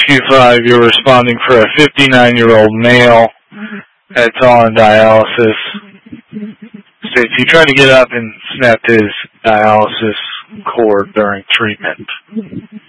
rescue 5, you're responding for a 59-year-old male that's on dialysis. States he tried to get up and snapped his dialysis cord during treatment.